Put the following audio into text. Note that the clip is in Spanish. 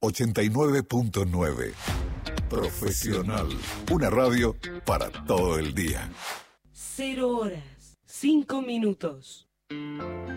89.9. Profesional. Una radio para todo el día. 0 horas, 5 minutos.